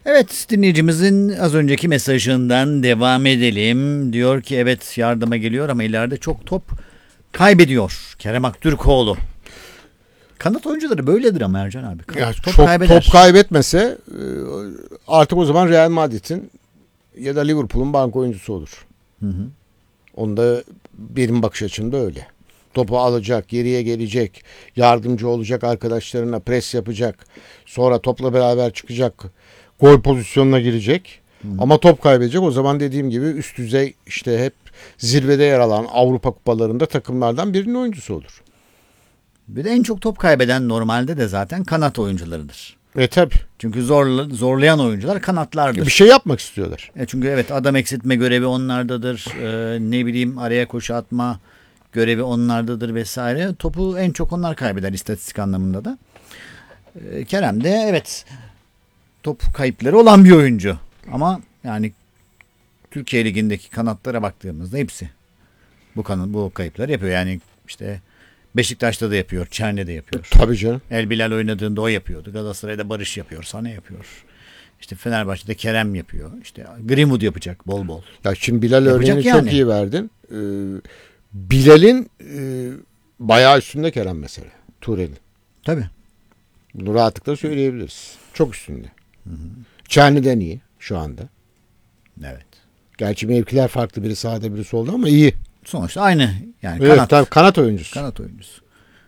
Evet, dinleyicimizin az önceki mesajından devam edelim. Diyor ki evet yardıma geliyor ama ileride çok top kaybediyor Kerem Aktürkoğlu. Kanat oyuncuları böyledir ama Ercan abi. Ya Top çok kaybeder. top kaybetmese artık o zaman Real Madrid'in ya da Liverpool'un banko oyuncusu olur. Hı. Onda benim bakış açımda öyle. Topu alacak, geriye gelecek, yardımcı olacak arkadaşlarına, pres yapacak. Sonra topla beraber çıkacak, gol pozisyonuna girecek. Ama top kaybedecek. O zaman dediğim gibi üst düzey işte hep zirvede yer alan Avrupa kupalarında takımlardan birinin oyuncusu olur. Bir de en çok top kaybeden normalde de zaten kanat oyuncularıdır. Tabi. Çünkü zorlayan oyuncular kanatlardır. Bir şey yapmak istiyorlar. Çünkü evet adam eksiltme görevi onlardadır. Ne bileyim araya koşu atma görevi onlardadır vesaire. Topu en çok onlar kaybeder istatistik anlamında da. Kerem de evet top kayıpları olan bir oyuncu. Ama yani Türkiye Ligi'ndeki kanatlara baktığımızda hepsi bu kayıpları yapıyor. Yani işte Beşiktaş'ta da yapıyor, Çerne'de yapıyor. Tabii canım. El Bilal oynadığında o yapıyordu. Galatasaray'da Barış yapıyor, Sané yapıyor. İşte Fenerbahçe'de Kerem yapıyor. İşte Greenwood yapacak bol bol. Ya şimdi Bilal Yapacak örneğini yani. çok iyi verdin. Bilal'in bayağı üstünde Kerem mesela. Ture'nin. Tabii. Bunu rahatlıkla söyleyebiliriz. Çok üstünde. Çerni'den iyi şu anda. Evet. Gerçi mevkiler farklı, biri sağda biri solda ama iyi. Sonuçta aynı yani Evet, kanat. tabii, kanat oyuncusu. Kanat oyuncusu.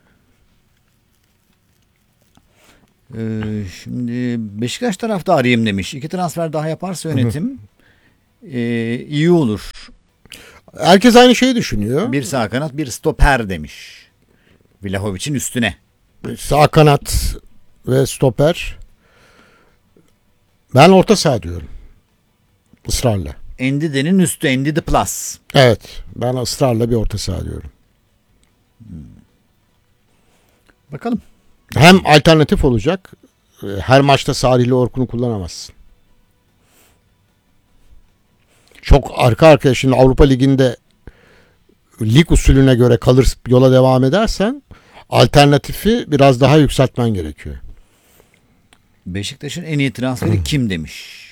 Şimdi Beşiktaş tarafta arayayım demiş. 2 transfer daha yaparsa yönetim iyi olur. Herkes aynı şeyi düşünüyor. Bir sağ kanat, bir stoper demiş. Vlahovic'in üstüne. Sağ kanat ve stoper. Ben orta saha diyorum. Israrla. Endide'nin üstü, Endide Plus. Evet. Ben ısrarla bir orta saha diyorum. Bakalım. Hem alternatif olacak. Her maçta Salih ile Orkun'u kullanamazsın. Çok arka arkaya şimdi Avrupa Ligi'nde lig usulüne göre kalır yola devam edersen alternatifi biraz daha yükseltmen gerekiyor. Beşiktaş'ın en iyi transferi kim demiş.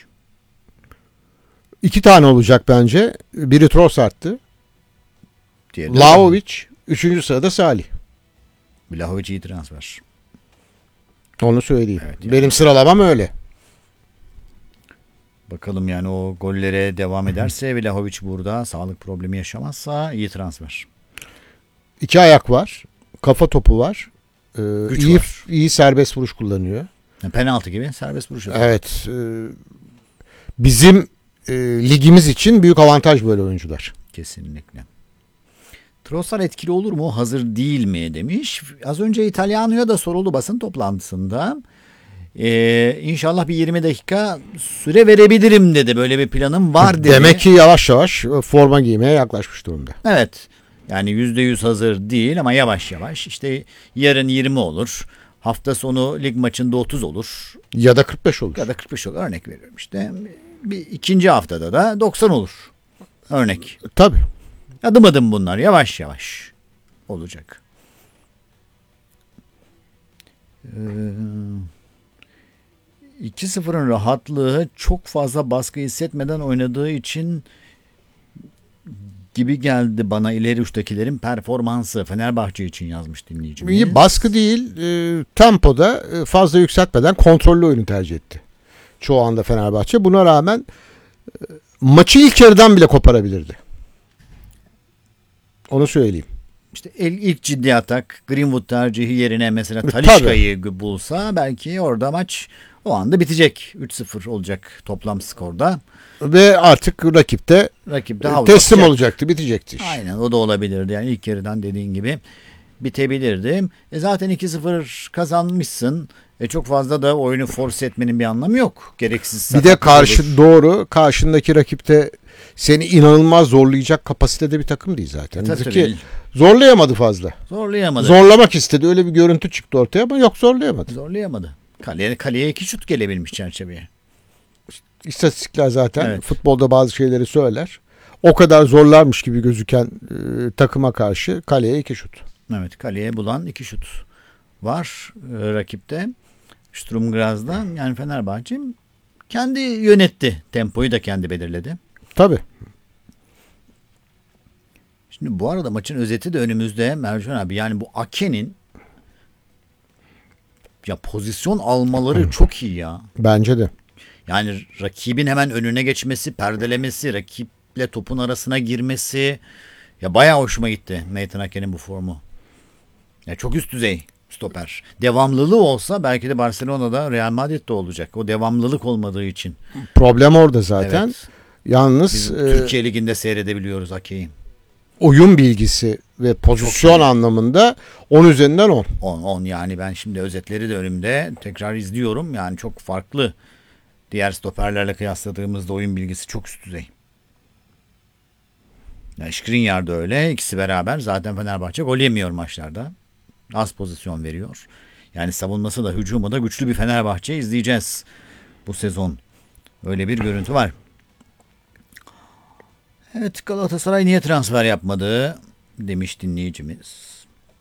2 tane olacak bence. Biri Trossard'tı. Diğeri de Vlahovic. 3. sırada Salih. Vlahovic iyi transfer. Onu söyleyeyim. Evet, yani. Benim sıralamam öyle. Bakalım yani o gollere devam ederse Vlahovic burada sağlık problemi yaşamazsa iyi transfer. 2 ayak var. Kafa topu var. Güç iyi, var. iyi serbest vuruş kullanıyor. Yani penaltı gibi serbest vuruş yapıyor. Evet. Bizim ligimiz için büyük avantaj böyle oyuncular. Kesinlikle. Trossard etkili olur mu? Hazır değil mi demiş. Az önce İtalyano'ya da soruldu basın toplantısında. İnşallah bir 20 dakika süre verebilirim dedi. Böyle bir planım var dedi. Demek ki yavaş yavaş forma giymeye yaklaşmış durumda. Evet. Yani %100 hazır değil ama yavaş yavaş. İşte yarın 20 olur. Hafta sonu lig maçında 30 olur. Ya da 45 olur. Ya da 45 olur. Örnek veriyorum işte. Bir ikinci haftada da 90 olur. Örnek. Tabii. Adım adım bunlar. Yavaş yavaş olacak. 2-0'ın rahatlığı çok fazla baskı hissetmeden oynadığı için gibi geldi bana ileri uçtakilerin performansı. Fenerbahçe için yazmış dinleyicimiz. İyi, baskı değil, tempoda fazla yükseltmeden kontrollü oyunu tercih etti. Çoğu anda Fenerbahçe. Buna rağmen maçı ilk yarıdan bile koparabilirdi. Onu söyleyeyim. İşte ilk ciddi atak Greenwood tercihi yerine mesela Talisca'yı bulsa belki orada maç o anda bitecek. 3-0 olacak toplam skorda. Ve artık rakip de teslim olacaktı, bitecekti iş. Aynen o da olabilirdi. Yani ilk yarıdan dediğin gibi bitebilirdi. Zaten 2-0 kazanmışsın. Çok fazla da oyunu force etmenin bir anlamı yok. Gereksiz. Bir de karşındaki rakipte seni inanılmaz zorlayacak kapasitede bir takım değil zaten. Tabii. Zorlayamadı fazla. Zorlayamadı. Zorlamak istedi. Öyle bir görüntü çıktı ortaya ama yok, zorlayamadı. Zorlayamadı. Kaleye 2 şut gelebilmiş çerçeveye. İstatistikler zaten evet. Futbolda bazı şeyleri söyler. O kadar zorlarmış gibi gözüken takıma karşı kaleye 2 şut. Evet, kaleye bulan 2 şut var rakipte. Sturm Graz'da yani Fenerbahçe Kendi yönetti. Tempoyu da kendi belirledi. Tabii. Şimdi bu arada maçın özeti de önümüzde Mercan abi. Yani bu Ake'nin ya pozisyon almaları çok iyi ya. Bence de. Yani rakibin hemen önüne geçmesi, perdelemesi, rakiple topun arasına girmesi. Ya bayağı hoşuma gitti Nathan Ake'nin bu formu. Ya çok üst düzey stoper. Devamlılığı olsa belki de Barcelona'da, Real Madrid'de olacak. O devamlılık olmadığı için. Problem orada zaten. Evet. Yalnız Biz Türkiye Ligi'nde seyredebiliyoruz Ake'yi. oyun bilgisi ve pozisyon anlamında 10 üzerinden 10. 10 yani ben şimdi özetleri de önümde tekrar izliyorum. Yani çok farklı. Diğer stoperlerle kıyasladığımızda oyun bilgisi çok üst düzey. Yani Skriniar da öyle. İkisi beraber zaten Fenerbahçe gol yemiyor maçlarda. Az pozisyon veriyor. Yani savunması da hücumu da güçlü bir Fenerbahçe izleyeceğiz bu sezon. Öyle bir görüntü var. Evet, Galatasaray niye transfer yapmadı demiş dinleyicimiz.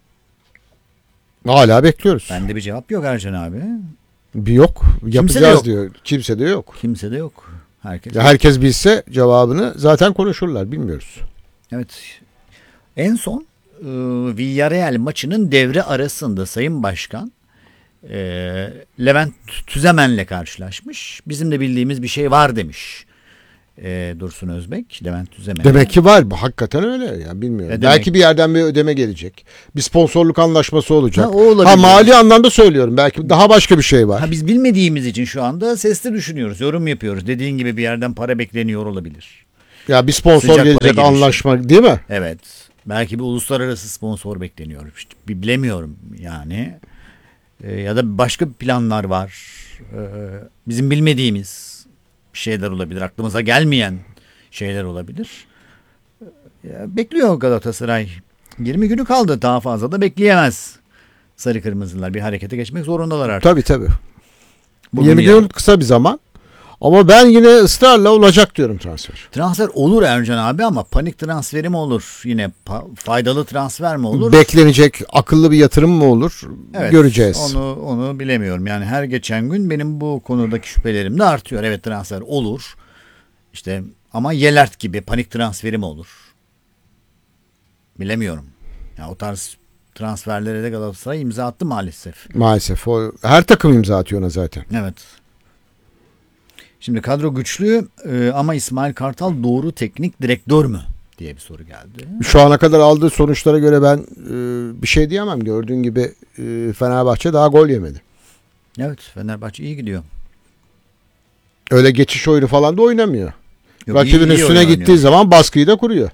Hala bekliyoruz. Bende bir cevap yok Ercan abi. Bir yok. de Yapacağız yok. diyor. Kimse de yok. Kimse de yok. Herkes. Ya herkes bilse cevabını zaten konuşurlar. Bilmiyoruz. Evet. En son Villarreal maçının devre arasında Sayın Başkan Levent Tüzemen'le karşılaşmış. Bizim de bildiğimiz bir şey var demiş. Dursun Özbek, Levent Tüzemen. Demek ki var. Hakikaten öyle. Ya bilmiyorum. Demek- Belki bir yerden bir ödeme gelecek. Bir sponsorluk anlaşması olacak. Ha, o olabilir. Ha, mali anlamda söylüyorum. Belki daha başka bir şey var. Ha, biz bilmediğimiz için şu anda sesli düşünüyoruz, yorum yapıyoruz. Dediğin gibi bir yerden para bekleniyor olabilir. Ya bir sponsor Sıcak para gelecek, girişi. anlaşma değil mi? Evet. Belki bir uluslararası sponsor bekleniyor. İşte bilemiyorum yani. Ya da başka planlar var. Bizim bilmediğimiz şeyler olabilir. Aklımıza gelmeyen şeyler olabilir. Bekliyor Galatasaray. 20 günü kaldı. Daha fazla da bekleyemez. Sarı kırmızılar bir harekete geçmek zorundalar artık. Tabii tabii. Bugün 20 yarın. gün kısa bir zaman. Ama ben yine ısrarla olacak diyorum transfer. Transfer olur Ercan abi ama panik transferi mi olur? Yine faydalı transfer mi olur? Beklenecek akıllı bir yatırım mı olur? Evet, Göreceğiz. Onu bilemiyorum. Yani her geçen gün benim bu konudaki şüphelerim de artıyor. Evet, transfer olur. İşte ama Yelert gibi panik transferi mi olur? Bilemiyorum. Ya o tarz transferlere de Galatasaray imza attı maalesef. Maalesef. Her takım imza atıyor ona zaten. Evet. Şimdi kadro güçlü ama İsmail Kartal doğru teknik direktör mü diye bir soru geldi. Şu ana kadar aldığı sonuçlara göre ben bir şey diyemem. Gördüğün gibi Fenerbahçe daha gol yemedi. Evet, Fenerbahçe iyi gidiyor. Öyle geçiş oyunu falan da oynamıyor. Yok, Rakibin iyi üstüne oyun gittiği oynuyor. zaman baskıyı da kuruyor.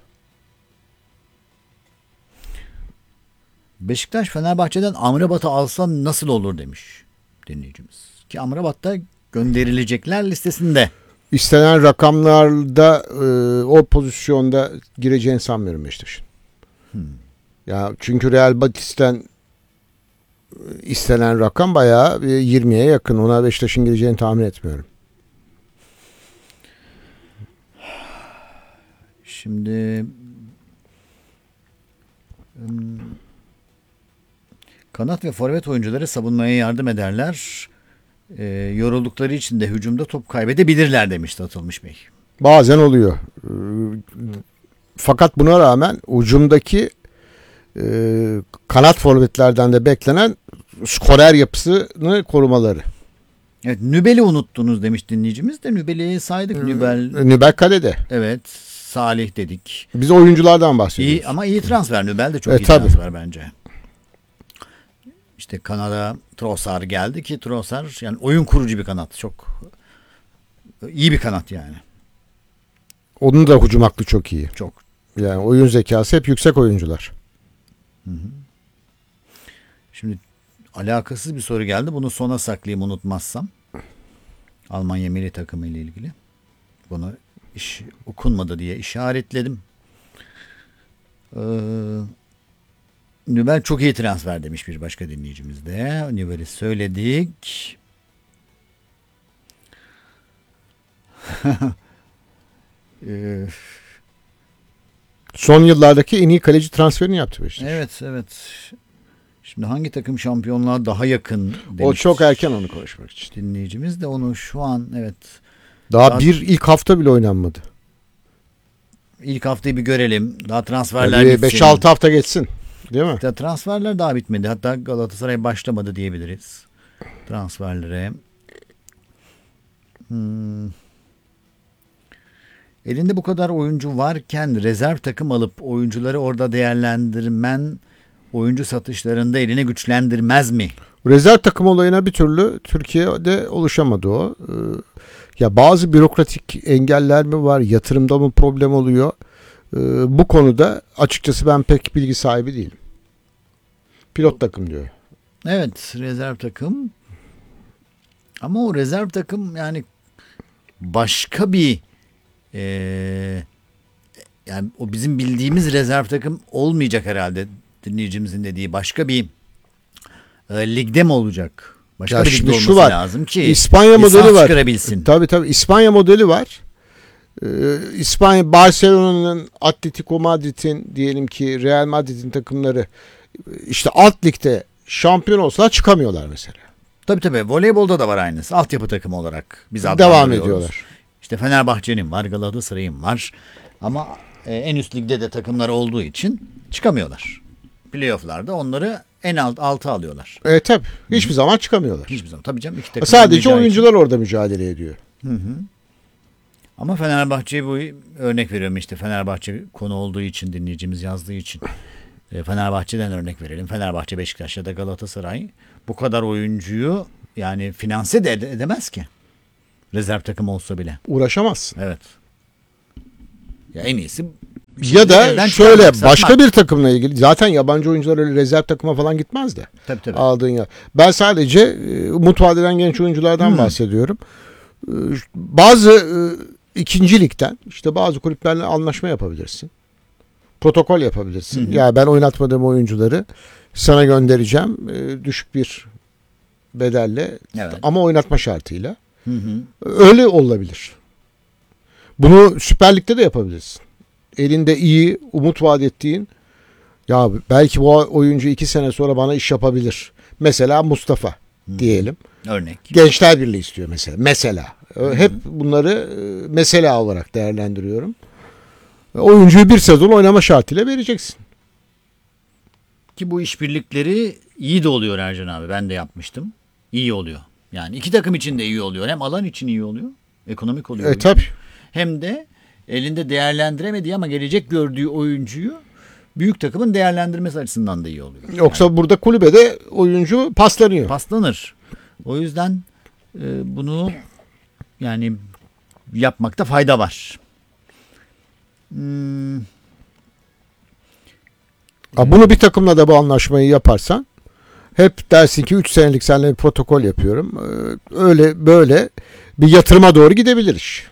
Beşiktaş Fenerbahçe'den Amrabat'ı alsa nasıl olur demiş dinleyicimiz. Ki Amrabat da gönderilecekler listesinde. İstenen rakamlarda o pozisyonda gireceğini sanmıyorum Beşiktaş'ın. Ya çünkü Real Betis'ten istenen rakam bayağı 20'ye yakın. Ona Beşiktaş'ın gireceğini tahmin etmiyorum. Şimdi kanat ve forvet oyuncuları savunmaya yardım ederler. Yoruldukları için de hücumda top kaybedebilirler demişti Atılmış Bey. Bazen oluyor. Fakat buna rağmen ucumdaki kanat forvetlerden de beklenen skorer yapısını korumaları. Evet, Nübel'i unuttunuz demiş dinleyicimiz de Nübel'i saydık. Nübel kalede. Evet, Salih dedik. Biz oyunculardan bahsediyoruz. İyi, ama iyi transfer. Nübel de çok iyi tabii. transfer bence. İşte Kanada Trossard geldi ki Trossard yani oyun kurucu bir kanat. Çok iyi bir kanat yani. Onun da hücum aklı çok iyi. Çok. Yani oyun zekası hep yüksek oyuncular. Şimdi alakasız bir soru geldi. Bunu sona saklayayım unutmazsam. Almanya milli takımı ile ilgili. Bunu okunmadı diye işaretledim. Nübel çok iyi transfer demiş bir başka dinleyicimiz de. Nübel'i söyledik. Son yıllardaki en iyi kaleci transferini yaptı Beşiktaş. Evet. Şimdi hangi takım şampiyonluğa daha yakın demiş. O çok erken onu konuşmak için. Dinleyicimiz de onu şu an evet Daha ilk hafta bile oynanmadı. İlk haftayı bir görelim. Daha transferler Yani bitsin. 5-6 hafta geçsin. Değil mi? Transferler daha bitmedi. Hatta Galatasaray başlamadı diyebiliriz. Transferlere. Elinde bu kadar oyuncu varken rezerv takım alıp oyuncuları orada değerlendirmen oyuncu satışlarında eline güçlendirmez mi? Rezerv takım olayına bir türlü Türkiye'de oluşamadı o. Ya bazı bürokratik engeller mi var? Yatırımda mı problem oluyor? Bu konuda açıkçası ben pek bilgi sahibi değilim. Pilot takım diyor. Evet, rezerv takım. Ama o rezerv takım yani başka bir yani o bizim bildiğimiz rezerv takım olmayacak herhalde, dinleyicimizin dediği başka bir ligde mi olacak? Başka Ya bir ligde şimdi olması şu var, lazım ki İspanya lisans modeli var. çıkarabilsin. Tabii İspanya modeli var. İspanya, Barcelona'nın, Atletico Madrid'in, diyelim ki Real Madrid'in takımları işte alt ligde şampiyon olsa çıkamıyorlar mesela. Tabii voleybolda da var aynısı. Altyapı takımı olarak biz Devam adlandırıyoruz. ediyorlar. İşte Fenerbahçe'nin var, Galatasaray'ın var. Ama en üst ligde de takımlar olduğu için çıkamıyorlar. Playoff'larda onları en altı alıyorlar. Tabii. Hiçbir zaman çıkamıyorlar. Hiçbir zaman. Tabii canım, iki takım Sadece oynayacağı oyuncular orada mücadele ediyor. için. Ama Fenerbahçe'ye bu örnek veriyorum, işte Fenerbahçe konu olduğu için, dinleyicimiz yazdığı için. Fenerbahçe'den örnek verelim. Fenerbahçe, Beşiktaş ya da Galatasaray bu kadar oyuncuyu yani finanse de edemez ki. Rezerv takım olsa bile. Uğraşamazsın. Evet. Ya en iyisi Ya da elden şöyle çıkarmak, başka satmak. bir takımla ilgili, zaten yabancı oyuncular öyle rezerv takıma falan gitmez de. Tabii. Aldığın ya. Ben sadece umut vadeden genç oyunculardan bahsediyorum. Bazı ikinci ligden işte bazı kulüplerle anlaşma yapabilirsin. Protokol yapabilirsin. Ya ben oynatmadığım oyuncuları sana göndereceğim düşük bir bedelle, Evet. ama oynatma şartıyla. Öyle olabilir. Bunu Süper Lig'de de yapabilirsin. Elinde iyi, umut vaat ettiğin, ya belki bu oyuncu 2 sene sonra bana iş yapabilir. Mesela Mustafa diyelim. Örnek. Gençler Birliği istiyor mesela. Mesela. Hep bunları mesela olarak değerlendiriyorum. Oyuncuyu bir sezon oynama şartıyla vereceksin. Ki bu işbirlikleri iyi de oluyor Ercan abi. Ben de yapmıştım. İyi oluyor. Yani iki takım için de iyi oluyor. Hem alan için iyi oluyor. Ekonomik oluyor. Tabii. Hem de elinde değerlendiremediği ama gelecek gördüğü oyuncuyu büyük takımın değerlendirmesi açısından da iyi oluyor. Yoksa burada kulübede oyuncu paslanıyor. Paslanır. O yüzden bunu yani yapmakta fayda var. Bunu bir takımla da bu anlaşmayı yaparsan hep dersin ki 3 senelik seninle bir protokol yapıyorum. Öyle böyle bir yatırıma doğru gidebilir iş.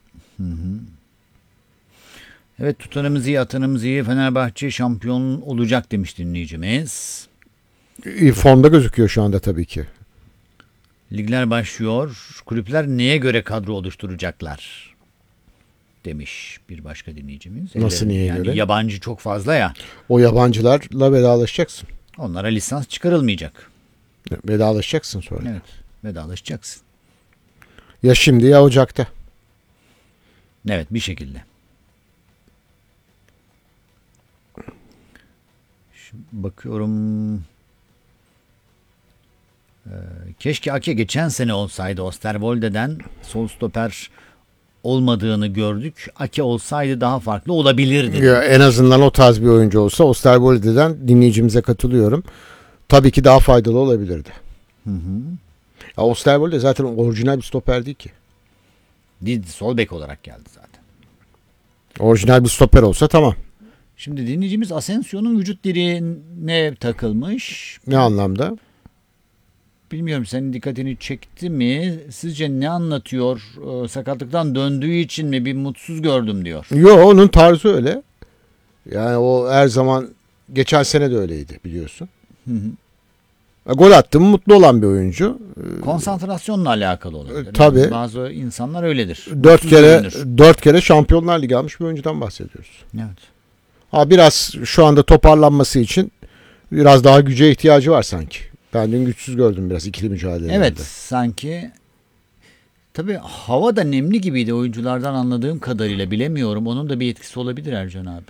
Evet, tutanımız iyi, atanımız iyi. Fenerbahçe şampiyon olacak demiş dinleyicimiz. İyi formda gözüküyor şu anda tabii ki. Ligler başlıyor. Kulüpler neye göre kadro oluşturacaklar demiş bir başka dinleyicimiz. Nasıl neye yani göre? Yabancı çok fazla ya. O yabancılarla vedalaşacaksın. Onlara lisans çıkarılmayacak. Vedalaşacaksın sonra. Evet, vedalaşacaksın. Ya şimdi ya Ocak'ta. Evet, bir şekilde. Şimdi bakıyorum. Keşke Ake geçen sene olsaydı. Osterwolde'den sol stoper olmadığını gördük. Ake olsaydı daha farklı olabilirdi. Ya en azından o tarz bir oyuncu olsa, Osterwolde'den dinleyicimize katılıyorum. Tabii ki daha faydalı olabilirdi. Ya Osterwolde zaten orijinal bir stoper değil ki. Sol bek olarak geldi zaten. Orijinal bir stoper olsa tamam. Şimdi dinleyicimiz Asensio'nun vücut diliğine takılmış. Ne anlamda? Bilmiyorum, senin dikkatini çekti mi? Sizce ne anlatıyor? Sakatlıktan döndüğü için mi bir mutsuz gördüm diyor. Yo, onun tarzı öyle. Yani o her zaman, geçen sene de öyleydi biliyorsun. Gol attı mı mutlu olan bir oyuncu. Konsantrasyonla alakalı olabilir. Tabii. Yani bazı insanlar öyledir. 4 Mutsuz kere görünür. 4 kere Şampiyonlar Ligi almış bir oyuncudan bahsediyoruz. Evet. Biraz şu anda toparlanması için biraz daha güce ihtiyacı var sanki. Ben dün güçsüz gördüm biraz ikili mücadelelerde. Evet, sanki Tabii hava da nemli gibiydi oyunculardan anladığım kadarıyla, bilemiyorum. Onun da bir etkisi olabilir Ercan abi.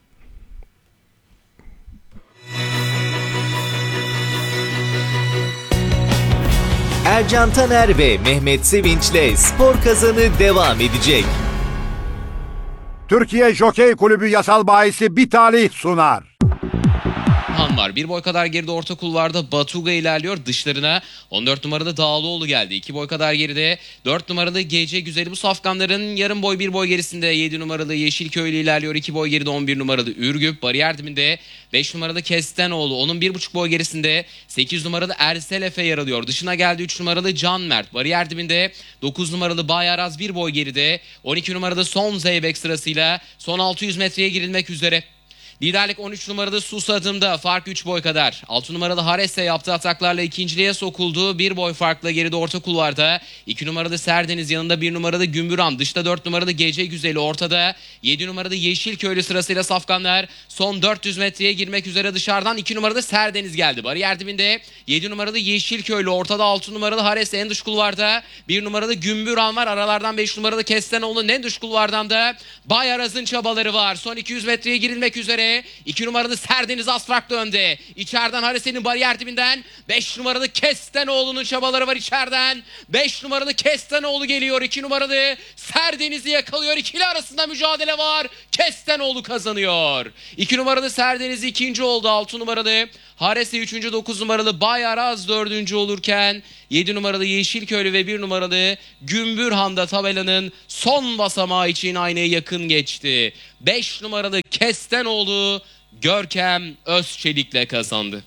Ercan Taner ve Mehmet Sevinç'le Spor Kazanı devam edecek. Türkiye Jokey Kulübü yasal bahisi Bitali sunar. Han var. Bir boy kadar geride orta kulvarda Batuga ilerliyor dışlarına. 14 numarada Dağlıoğlu geldi. 2 boy kadar geride 4 numaralı GC Güzeli. Bu safkanların yarım boy 1 boy gerisinde 7 numaralı Yeşilköylü ilerliyor. 2 boy geride 11 numaralı Ürgüp. Bariyer dibinde 5 numaralı Kestenoğlu. Onun 1,5 boy gerisinde 8 numaralı Ersel Efe yer alıyor. Dışına geldi 3 numaralı Can Mert. Bariyer dibinde 9 numaralı Bayaraz 1 boy geride. 12 numarada Son Zeybek sırasıyla son 600 metreye girilmek üzere. Liderlik 13 numaralı Susadım'da, fark 3 boy kadar. 6 numaralı Haresse yaptığı ataklarla ikinciliğe sokuldu. 1 boy farkla geride orta kulvarda. 2 numaralı Serdeniz yanında 1 numaralı Gümbüram. Dışta 4 numaralı Gece Güzeli ortada. 7 numaralı Yeşilköylü sırasıyla safkanlar. Son 400 metreye girmek üzere dışarıdan 2 numaralı Serdeniz geldi. Bariyer dibinde 7 numaralı Yeşilköylü ortada, 6 numaralı Haresse en dış kulvarda. 1 numaralı Gümbüram var. Aralardan 5 numaralı Kestenoğlu'nun en dış kulvardan da Bayaraz'ın çabaları var. Son 200 metreye girilmek üzere. 2 numaralı Serdeniz az farklı önde. İçeriden Harese'nin bariyer dibinden 5 numaralı Kestenoğlu'nun çabaları var içeriden. 5 numaralı Kestenoğlu geliyor. 2 numaralı Serdeniz'i yakalıyor. İkili arasında mücadele var. Kestenoğlu kazanıyor. 2 numaralı Serdeniz ikinci oldu. 6 numaralı Harese 3. 9 numaralı Bayaraz 4. olurken 7 numaralı Yeşilköylü ve 1 numaralı Gümbürhan'da tabelanın son basamağı için aynaya yakın geçti. 5 numaralı Kestenoğlu Görkem Özçelik'le kazandı.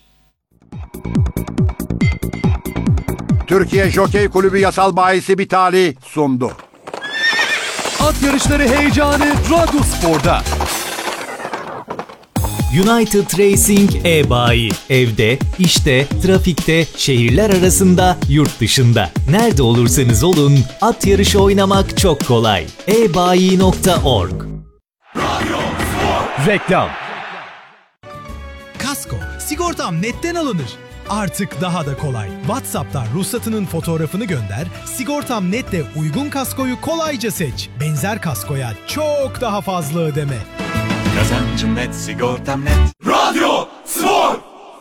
Türkiye Jokey Kulübü yasal bahisi Bitali sundu. At yarışları heyecanı Radyospor'da. United Racing e-bayi. Evde, işte, trafikte, şehirler arasında, yurt dışında. Nerede olursanız olun, at yarışı oynamak çok kolay. ebayi.org. Reklam. Kasko, sigortam netten alınır. Artık daha da kolay. WhatsApp'tan ruhsatının fotoğrafını gönder, Sigortam Net'te uygun kaskoyu kolayca seç. Benzer kaskoya çok daha fazla ödeme. Kazancım net, sigortam net. Radyo Spor.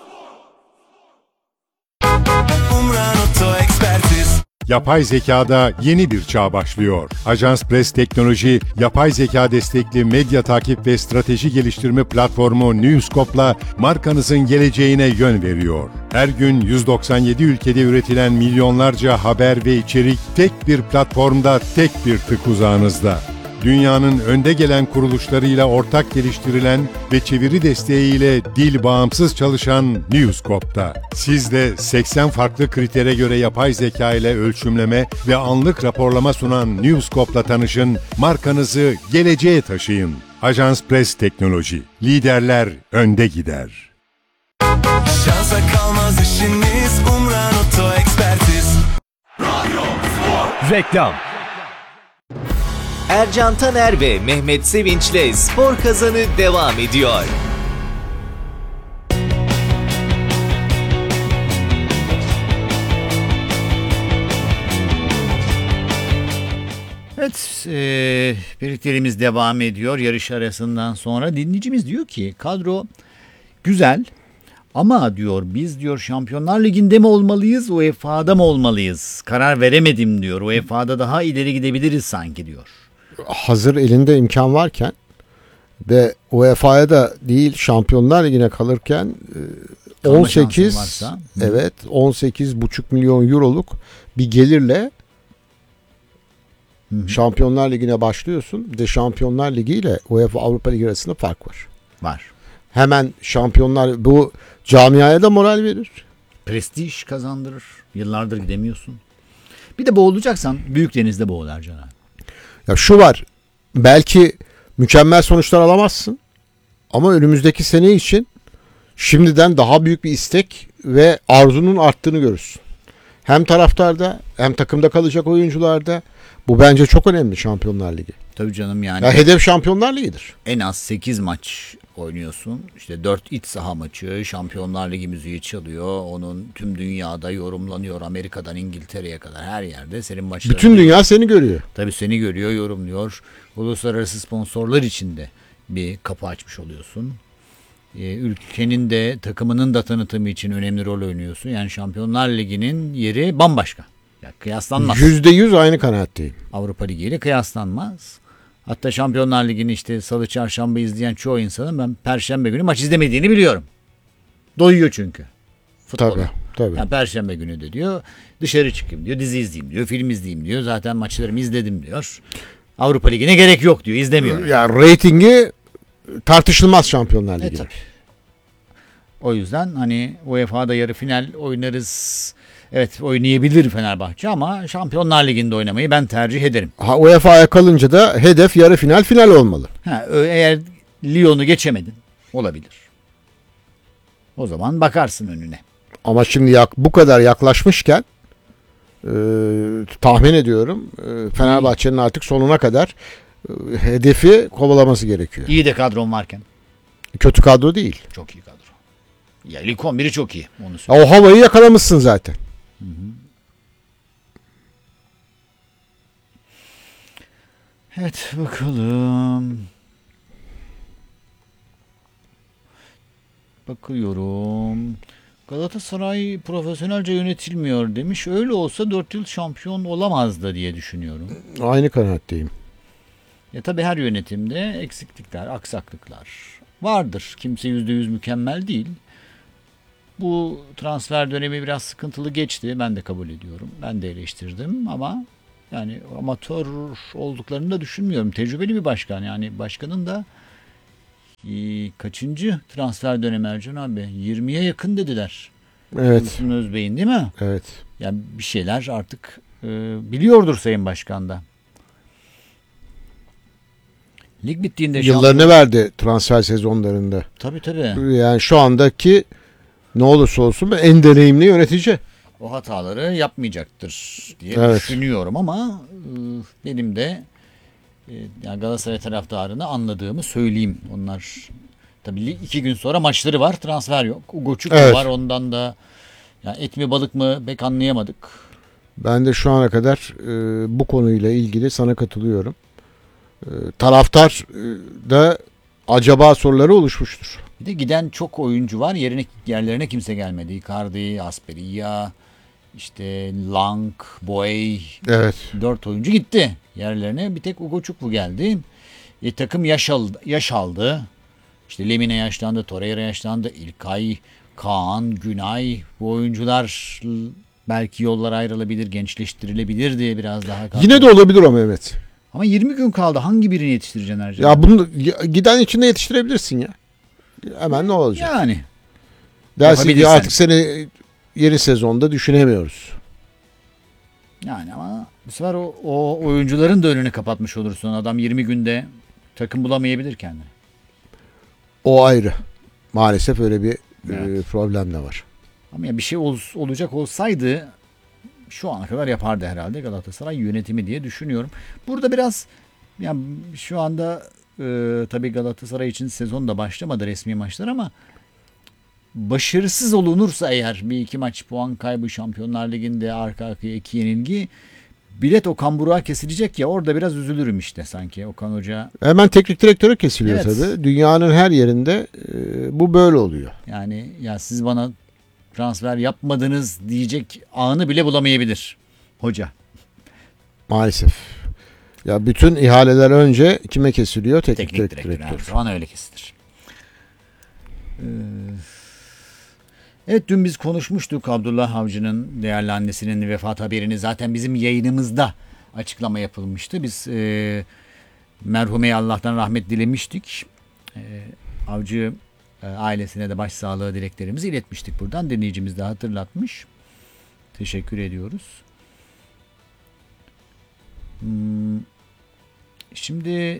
Umran Oto Ekspertiz. Yapay zekada yeni bir çağ başlıyor. Ajans Press Teknoloji, yapay zeka destekli medya takip ve strateji geliştirme platformu Newscope'la markanızın geleceğine yön veriyor. Her gün 197 ülkede üretilen milyonlarca haber ve içerik tek bir platformda, tek bir tık uzağınızda. Dünyanın önde gelen kuruluşlarıyla ortak geliştirilen ve çeviri desteğiyle dil bağımsız çalışan Newscope'da. Siz de 80 farklı kritere göre yapay zeka ile ölçümleme ve anlık raporlama sunan Newscope'la tanışın, markanızı geleceğe taşıyın. Ajans Press Teknoloji. Liderler önde gider. Şansa kalmaz işiniz, Umran Oto Ekspertiz. Radyo Spor. Reklam. Ercan Taner ve Mehmet Sevinç'le Spor Kazanı devam ediyor. Evet, birlikteliğimiz devam ediyor yarış arasından sonra. Dinleyicimiz diyor ki kadro güzel ama diyor biz diyor Şampiyonlar Ligi'nde mi olmalıyız, UEFA'da mı olmalıyız? Karar veremedim diyor. UEFA'da daha ileri gidebiliriz sanki diyor. Hazır elinde imkan varken ve UEFA'ya da değil Şampiyonlar Ligi'ne kalırken Kalma 18 şansın varsa. evet 18,5 milyon euroluk bir gelirle Şampiyonlar Ligi'ne başlıyorsun. Bir de Şampiyonlar Ligi ile UEFA Avrupa Ligi arasında fark var. Var. Hemen şampiyonlar bu camiaya da moral verir. Prestij kazandırır. Yıllardır gidemiyorsun. Bir de boğulacaksan büyük denizde boğul Ercan abi. Ya şu var. Belki mükemmel sonuçlar alamazsın. Ama önümüzdeki sene için şimdiden daha büyük bir istek ve arzunun arttığını görürsün. Hem taraftarda hem takımda kalacak oyuncularda. Bu bence çok önemli Şampiyonlar Ligi. Tabii canım yani. Ya hedef Şampiyonlar Ligi'dir. En az 8 maç oynuyorsun. İşte 4 iç saha maçı, Şampiyonlar Ligi müziği çalıyor. Onun tüm dünyada yorumlanıyor. Amerika'dan İngiltere'ye kadar her yerde senin maçların. Bütün dünya seni görüyor. Tabii seni görüyor, yorumluyor. Uluslararası sponsorlar için de bir kapı açmış oluyorsun. Ülkenin de takımının da tanıtımı için önemli rol oynuyorsun. Yani Şampiyonlar Ligi'nin yeri bambaşka. Ya kıyaslanmaz. %100 aynı kanaatteyim. Avrupa Ligi ile kıyaslanmaz. Hatta Şampiyonlar Ligi'ni işte salı çarşamba izleyen çoğu insanın ben perşembe günü maç izlemediğini biliyorum. Doyuyor çünkü. Futbola. Tabii. Yani perşembe günü de diyor dışarı çıkayım diyor, dizi izleyeyim diyor, film izleyeyim diyor. Zaten maçlarımı izledim diyor. Avrupa Ligi'ne gerek yok diyor, izlemiyor. Ya reytingi tartışılmaz Şampiyonlar Ligi'nin. Tabii. O yüzden hani UEFA'da yarı final oynarız. Evet, oynayabilir Fenerbahçe ama Şampiyonlar Ligi'nde oynamayı ben tercih ederim. UEFA'ya kalınca da hedef yarı final olmalı. Eğer Lyon'u geçemedin olabilir. O zaman bakarsın önüne. Ama şimdi bu kadar yaklaşmışken tahmin ediyorum Fenerbahçe'nin artık sonuna kadar hedefi kovalaması gerekiyor. İyi de kadron varken. Kötü kadro değil. Çok iyi kadro. Ya ilk 11'i çok iyi. Onu O söyleyeyim. havayı yakalamışsın zaten. Evet, bakalım. Bakıyorum. Galatasaray profesyonelce yönetilmiyor demiş. Öyle olsa 4 yıl şampiyon olamazdı diye düşünüyorum. Aynı kanaatteyim. Tabii her yönetimde eksiklikler, aksaklıklar vardır. Kimse %100 mükemmel değil. Bu transfer dönemi biraz sıkıntılı geçti. Ben de kabul ediyorum. Ben de eleştirdim ama yani amatör olduklarını da düşünmüyorum. Tecrübeli bir başkan. Yani başkanın da kaçıncı transfer dönemi Ercan abi? 20'ye yakın dediler. Evet. Dursun Özbey'in değil mi? Evet. Yani bir şeyler artık biliyordur Sayın Başkan da. Lig bittiğinde Yıllarını verdi transfer sezonlarında. Tabii. Yani şu andaki ne olursa olsun en deneyimli yönetici. O hataları yapmayacaktır diye Evet. düşünüyorum ama benim de yani Galatasaray taraftarını anladığımı söyleyeyim. Onlar tabii 2 gün sonra maçları var, transfer yok. Ugoçuk Evet. var, ondan da yani et mi balık mı pek anlayamadık. Ben de şu ana kadar bu konuyla ilgili sana katılıyorum. Taraftar da acaba soruları oluşmuştur. Bir de giden çok oyuncu var, yerlerine kimse gelmedi. Icardi, Asperia, işte Lang, Boey, Evet. 4 oyuncu gitti. Yerlerine bir tek Ugoçukwu geldi. Takım yaş aldı. İşte Lemine yaşlandı, Torreira yaşlandı, İlkay, Kaan, Günay, bu oyuncular belki yollar ayrılabilir, gençleştirilebilir diye biraz daha kaldı. Yine de olabilir o Mehmet. Ama 20 gün kaldı. Hangi birini yetiştireceksin Ercan? Ya bunu giden içinde yetiştirebilirsin ya. Hemen ne olacak? Yani. Dersin ki Yapabilirsen. artık seni yeni sezonda düşünemiyoruz. Yani ama bu sefer o oyuncuların da önünü kapatmış olursun. Adam 20 günde takım bulamayabilir kendine. O ayrı. Maalesef öyle bir Evet. problem de var. Ama ya bir şey olacak olsaydı şu ana kadar yapardı herhalde Galatasaray yönetimi diye düşünüyorum. Burada biraz yani şu anda tabii Galatasaray için sezon da başlamadı resmi maçlar ama başarısız olunursa eğer bir iki maç puan kaybı Şampiyonlar Ligi'nde arka arkaya 2 yenilgi bilet Okan Buruk'a kesilecek ya orada biraz üzülürüm işte sanki Okan Hoca. Hemen teknik direktörü kesiliyor Evet. tabii. Dünyanın her yerinde bu böyle oluyor. Yani ya siz bana transfer yapmadınız diyecek anı bile bulamayabilir hoca. Maalesef. Ya bütün ihaleler önce kime kesiliyor? Teknik Direktör her direktör. zaman öyle kesilir. Evet dün biz konuşmuştuk Abdullah Avcı'nın değerli annesinin vefat haberini zaten bizim yayınımızda açıklama yapılmıştı. Biz merhumeye Allah'tan rahmet dilemiştik. Avcı ailesine de başsağlığı dileklerimizi iletmiştik buradan. Dinleyicimiz de hatırlatmış. Teşekkür ediyoruz. Şimdi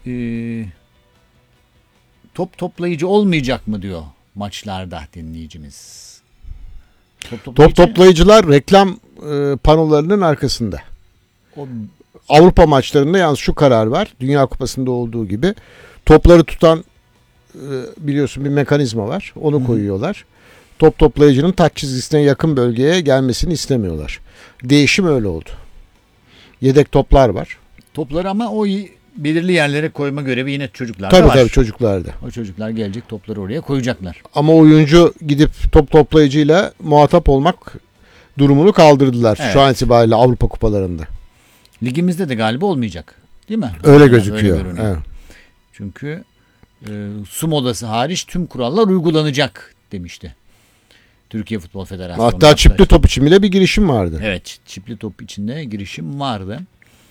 top toplayıcı olmayacak mı diyor maçlarda dinleyicimiz. Top toplayıcılar reklam panolarının arkasında. O Avrupa maçlarında yalnız şu karar var. Dünya Kupası'nda olduğu gibi topları tutan biliyorsun bir mekanizma var. Onu koyuyorlar. Top toplayıcının taç çizgisine yakın bölgeye gelmesini istemiyorlar. Değişim öyle oldu. Yedek toplar var. topları ama o belirli yerlere koyma görevi yine çocuklarda Tabii var. tabii çocuklarda. O çocuklar gelecek, topları oraya koyacaklar. Ama oyuncu gidip top toplayıcıyla muhatap olmak durumunu kaldırdılar Evet. şu an itibariyle Avrupa kupalarında. Ligimizde de galiba olmayacak. Değil mi? Öyle Yani gözüküyor. görünüyor. Evet. Çünkü su modası hariç tüm kurallar uygulanacak demişti Türkiye Futbol Federasyonu. Hatta çipli top için bile bir girişim vardı. Evet, çipli top içinde girişim vardı.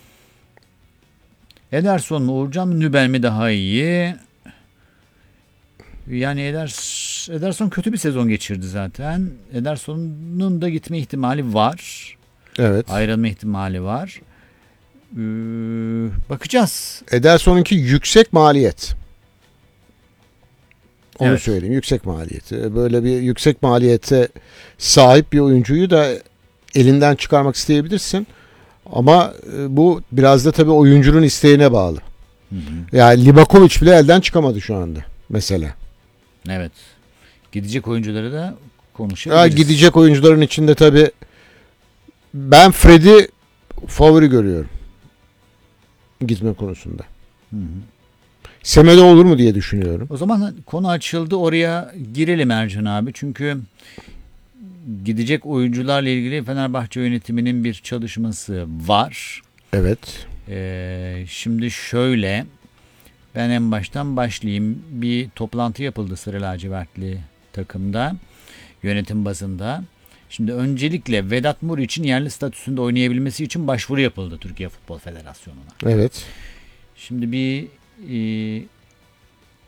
Ederson mu Uğurcan mı Nübel mi daha iyi? Yani Ederson kötü bir sezon geçirdi zaten. Ederson'un da gitme ihtimali var. Evet. Ayrılma ihtimali var. Bakacağız. Ederson'unki yüksek maliyet. Onu Evet. söyleyeyim. Yüksek maliyeti. Böyle bir yüksek maliyete sahip bir oyuncuyu da elinden çıkarmak isteyebilirsin. Ama bu biraz da tabii oyuncunun isteğine bağlı. Yani Livakovic bile elden çıkamadı şu anda mesela. Evet. Gidecek oyuncuları da Ya konuşabiliriz. gidecek oyuncuların içinde tabii ben Fred'i favori görüyorum. Gitme konusunda. Semedo olur mu diye düşünüyorum. O zaman konu açıldı, oraya girelim Ercan abi. Çünkü gidecek oyuncularla ilgili Fenerbahçe yönetiminin bir çalışması var. Evet. Şimdi şöyle, ben en baştan başlayayım. Bir toplantı yapıldı Sarı Lacivertli takımda, yönetim bazında. Şimdi öncelikle Vedat Muriç'in yerli statüsünde oynayabilmesi için başvuru yapıldı Türkiye Futbol Federasyonu'na. Evet. Şimdi bir